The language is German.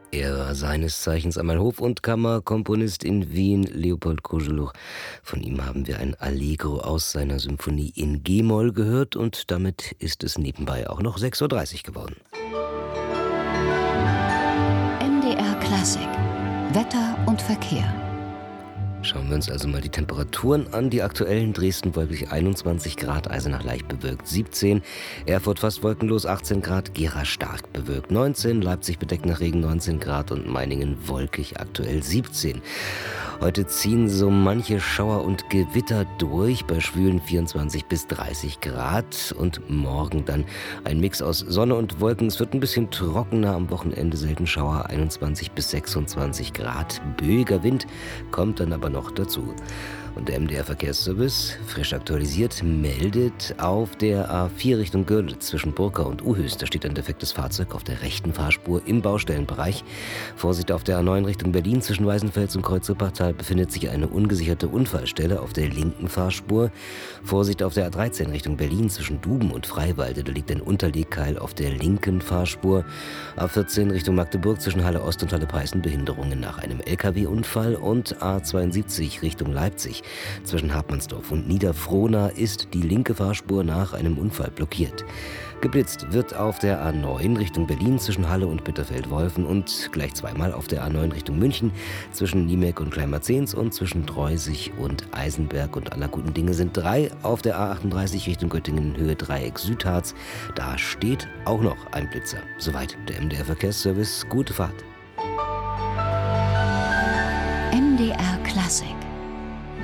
Er war seines Zeichens einmal Hof- und Kammerkomponist in Wien, Leopold Kozeluch. Von ihm haben wir ein Allegro aus seiner Symphonie in G-Moll gehört und damit ist es nebenbei auch noch 6:30 Uhr geworden. MDR Klassik. Wetter und Verkehr. Schauen wir uns also mal die Temperaturen an. Die aktuellen: Dresden wolkig 21 Grad, Eisenach leicht bewölkt 17, Erfurt fast wolkenlos 18 Grad, Gera stark bewölkt 19, Leipzig bedeckt nach Regen 19 Grad und Meiningen wolkig aktuell 17. Heute ziehen so manche Schauer und Gewitter durch, bei schwülen 24 bis 30 Grad und morgen dann ein Mix aus Sonne und Wolken. Es wird ein bisschen trockener, am Wochenende selten Schauer, 21 bis 26 Grad. Böiger Wind kommt dann aber noch dazu. Und der MDR-Verkehrsservice, frisch aktualisiert, meldet auf der A4 Richtung Görlitz zwischen Burka und Uhöst. Da steht ein defektes Fahrzeug auf der rechten Fahrspur im Baustellenbereich. Vorsicht auf der A9 Richtung Berlin zwischen Weißenfels und Kreuz-Wuppertal befindet sich eine ungesicherte Unfallstelle auf der linken Fahrspur. Vorsicht auf der A13 Richtung Berlin zwischen Duben und Freiwalde. Da liegt ein Unterlegkeil auf der linken Fahrspur. A14 Richtung Magdeburg zwischen Halle Ost und Halle Peißen Behinderungen nach einem LKW-Unfall. Und A72 Richtung Leipzig zwischen Hartmannsdorf und Niederfrohna ist die linke Fahrspur nach einem Unfall blockiert. Geblitzt wird auf der A9 Richtung Berlin zwischen Halle und Bitterfeld-Wolfen und gleich zweimal auf der A9 Richtung München zwischen Niemek und Kleinmarzens und zwischen Dreusig und Eisenberg. Und aller guten Dinge sind 3 auf der A38 Richtung Göttingen Höhe Dreieck Südharz. Da steht auch noch ein Blitzer. Soweit der MDR-Verkehrsservice. Gute Fahrt. MDR Klassik.